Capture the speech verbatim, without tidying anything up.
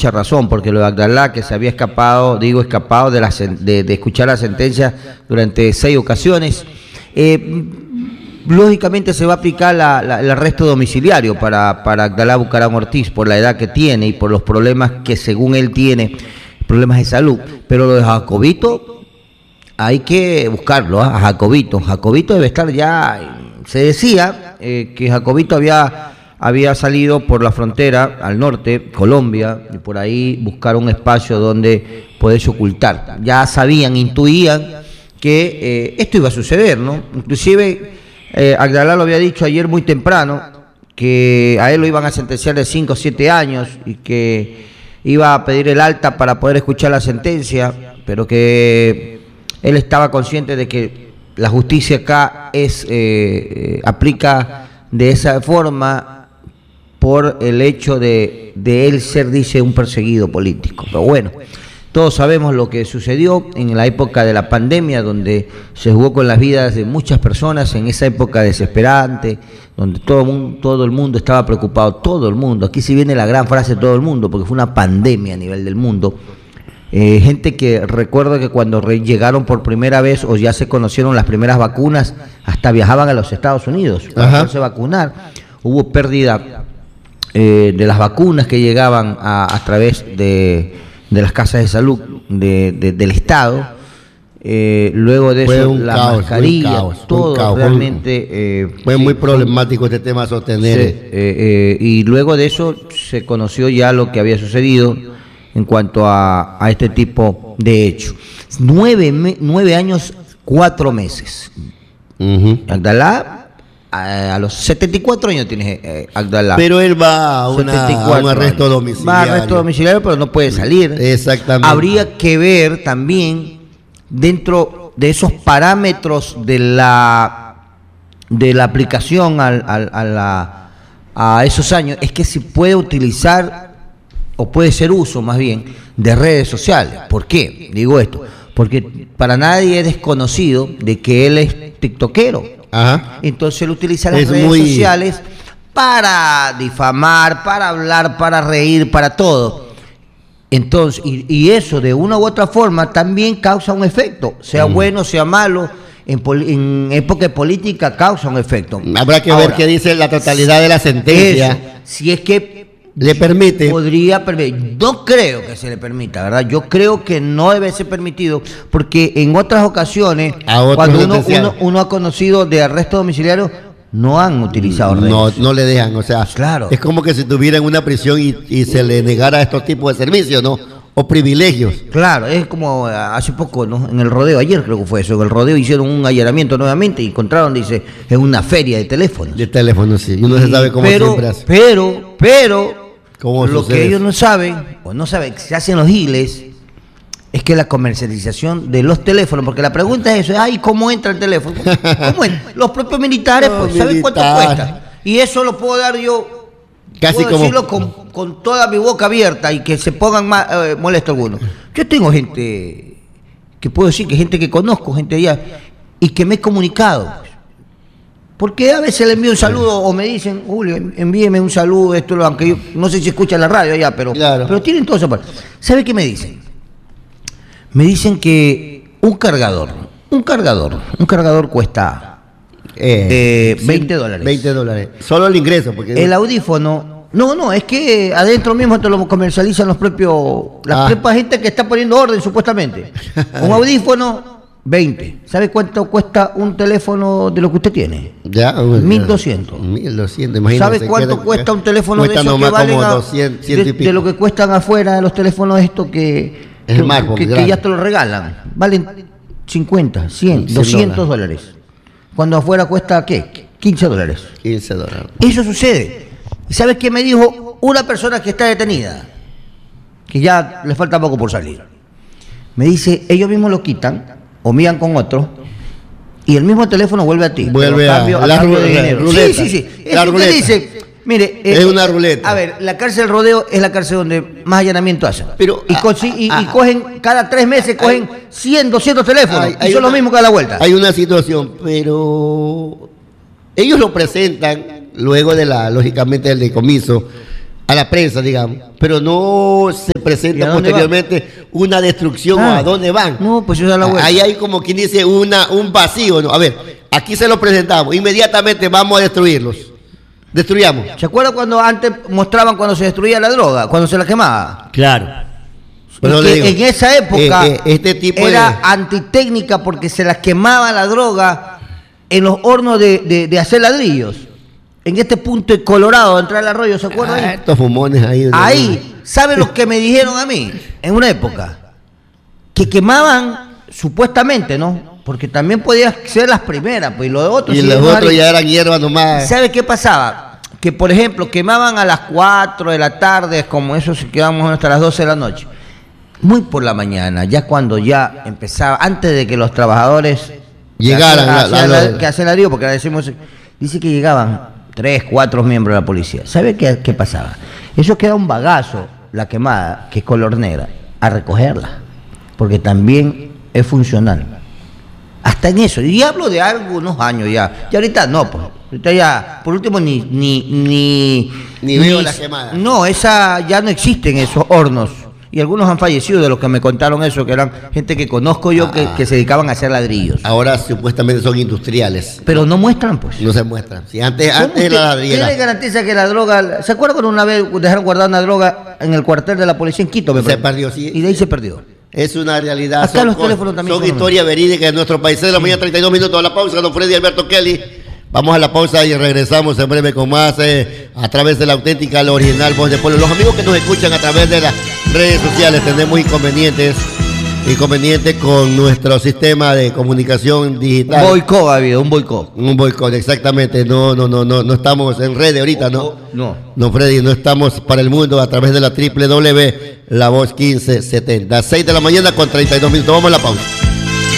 mucha razón, porque lo de Abdalá, que se había escapado, digo escapado de, la, de, de escuchar la sentencia durante seis ocasiones, eh, lógicamente se va a aplicar la, la, el arresto domiciliario para, para Abdalá Bucaram Ortiz por la edad que tiene y por los problemas que según él tiene, problemas de salud. Pero lo de Jacobito hay que buscarlo, ¿eh? A Jacobito. Jacobito debe estar ya, se decía eh, que Jacobito había, había salido por la frontera al norte, Colombia, y por ahí buscar un espacio donde poderse ocultar. Ya sabían, intuían que eh, esto iba a suceder, ¿no? Inclusive Eh, Abdalá lo había dicho ayer muy temprano, que a él lo iban a sentenciar de cinco o siete años y que iba a pedir el alta para poder escuchar la sentencia, pero que él estaba consciente de que la justicia acá es eh, aplica de esa forma por el hecho de, de él ser, dice, un perseguido político. Pero bueno, todos sabemos lo que sucedió en la época de la pandemia, donde se jugó con las vidas de muchas personas, en esa época desesperante, donde todo, mundo, todo el mundo estaba preocupado, todo el mundo. Aquí sí viene la gran frase todo el mundo, porque fue una pandemia a nivel del mundo. Eh, gente que recuerdo que cuando llegaron por primera vez o ya se conocieron las primeras vacunas, hasta viajaban a los Estados Unidos para poderse vacunar. Hubo pérdida eh, de las vacunas que llegaban a, a través de... de las casas de salud de, de, del Estado, eh, luego de fue eso la caos, mascarilla, caos, todo caos, realmente... Eh, fue muy sí, problemático este tema sostener. Sí, eh, eh, y luego de eso se conoció ya lo que había sucedido en cuanto a, a este tipo de hecho. Nueve, me, nueve años, cuatro meses. Uh-huh. Abdalá... A los setenta y cuatro años tiene eh, Abdalá. Pero él va a, una, a un arresto domiciliario. Va a arresto domiciliario, pero no puede salir. Exactamente. Habría que ver también dentro de esos parámetros de la de la aplicación al, al, a, la, a esos años, es que si puede utilizar o puede ser uso más bien de redes sociales. ¿Por qué? Digo esto, porque para nadie es desconocido de que él es tiktokero. Ajá. Entonces él utiliza las es redes muy... sociales para difamar, para hablar, para reír, para todo. Entonces, y, y eso de una u otra forma también causa un efecto, sea mm. bueno, sea malo, en, en época política causa un efecto. Habrá que Ahora, ver qué dice la totalidad de la sentencia. Eso, si es que le permite. Podría permitir. No creo que se le permita, ¿verdad? Yo creo que no debe ser permitido, porque en otras ocasiones, cuando uno, uno, uno ha conocido de arresto domiciliario, no han utilizado redes. No, no le dejan, o sea, claro. Es como que si estuviera en una prisión y, y se le negara estos tipos de servicios, ¿no? O privilegios. Claro, es como hace poco, ¿no? En el rodeo, ayer creo que fue eso, en el rodeo hicieron un allanamiento nuevamente y encontraron, dice, en una feria de teléfonos. De teléfonos, sí, y uno se sabe cómo pero, siempre hace. Pero, pero... Lo sucede? que ellos no saben, o no saben, que se hacen los giles, es que la comercialización de los teléfonos, porque la pregunta es eso, ay, ¿cómo entra el teléfono? ¿Cómo entra? Los propios militares, no, pues, ¿saben militar. cuánto cuesta? Y eso lo puedo dar yo, casi puedo como decirlo con, con toda mi boca abierta y que se pongan más, eh, molesto algunos. Yo tengo gente, que puedo decir que gente que conozco, gente allá, y que me he comunicado. Porque a veces le envío un saludo o me dicen, Julio, envíeme un saludo, esto, aunque yo no sé si escuchan la radio allá, pero, claro. pero tienen todo eso. ¿Sabe qué me dicen? Me dicen que un cargador, un cargador, un cargador cuesta eh, eh, veinte dólares. veinte dólares. Solo el ingreso. Porque el audífono, no, no, es que adentro mismo te lo comercializan los propios, la ah. propia gente que está poniendo orden supuestamente. Un audífono... veinte. ¿Sabe cuánto cuesta un teléfono de lo que usted tiene? Ya, mil doscientos. mil doscientos, imagínate. ¿Sabe cuánto queda, cuesta un teléfono de esos que valen a, doscientos, de, de lo que cuestan afuera los teléfonos estos que, que, que, que ya te lo regalan? Valen cincuenta, cien, doscientos dólares. Cuando afuera cuesta, ¿qué? quince dólares. quince dólares. Eso sucede. ¿Y sabes qué me dijo una persona que está detenida? Que ya le falta poco por salir. Me dice, ellos mismos lo quitan o miran con otro y el mismo teléfono vuelve a ti. Vuelve a, cambio, a la cambio ru de dinero. Ruleta. Sí, sí, sí. Es la ruleta. Dice, mire, es eh, una ruleta. A ver, la cárcel del rodeo es la cárcel donde más allanamiento hacen. Pero, y, ah, y, ah, y cogen, cada tres meses cogen hay, cien, doscientos teléfonos. Hay, hay y son una, los mismos cada la vuelta. Hay una situación, pero ellos lo presentan luego de la, lógicamente, del decomiso a la prensa, digamos, pero no se presenta posteriormente van? una destrucción ah, o a dónde van. No, pues yo da la vuelta. Ahí hay como quien dice una, un vacío, ¿no? A ver, aquí se lo presentamos, inmediatamente vamos a destruirlos. Destruyamos. ¿Se acuerdan cuando antes mostraban cuando se destruía la droga, cuando se la quemaba? Claro. Pero que digo, en esa época eh, eh, este tipo era de... antitécnica porque se las quemaba la droga en los hornos de, de, de hacer ladrillos. En este punto de Colorado, entrar al arroyo, ¿se acuerdan? Ah, estos fumones ahí. Ahí, ¿saben lo que me dijeron a mí? En una época, que quemaban, supuestamente, ¿no? Porque también podían ser las primeras, pues, y los otros... Y los otros ya eran hierbas nomás. ¿Sabe qué pasaba? Que, por ejemplo, quemaban a las cuatro de la tarde, como eso se quedamos hasta las doce de la noche. Muy por la mañana, ya cuando ya empezaba, antes de que los trabajadores... Llegaran. Que hacían, la, la, la, que hacían ladrillo, porque ahora decimos... Dice que llegaban... tres, cuatro miembros de la policía. ¿Sabe qué, qué pasaba? Eso queda un bagazo, la quemada, que es color negra, a recogerla, porque también es funcional. Hasta en eso, y hablo de algunos años ya, y ahorita no, pues, ahorita ya, por último, ni... Ni, ni, ni veo la quemada. No, esa ya no existen esos hornos. Y algunos han fallecido de los que me contaron eso, que eran gente que conozco yo, ah, que, que se dedicaban a hacer ladrillos. Ahora supuestamente son industriales. Pero no muestran, pues. No se muestran. Si antes, antes era la ladrillera. ¿Qué le garantiza que la droga... ¿Se acuerdan cuando una vez dejaron guardar una droga en el cuartel de la policía en Quito? Me se perdió, sí. Y de ahí se perdió. Es una realidad. Acá son los teléfonos también. Son historias verídicas de nuestro país. De la mañana, treinta y dos minutos a la pausa. Don Freddy Alberto Kelly. Vamos a la pausa y regresamos en breve con más eh, a través de la auténtica, la original voz de pueblo. Los amigos que nos escuchan a través de las redes sociales, tenemos inconvenientes, inconvenientes con nuestro sistema de comunicación digital. Un boicot ha habido, un boicot. Un boicot, exactamente. No, no, no, no, no estamos en redes ahorita, ¿no? No. No, Freddy, no estamos para el mundo a través de la doble u doble u doble u punto la voz quince setenta. seis de la mañana con treinta y dos minutos. Vamos a la pausa.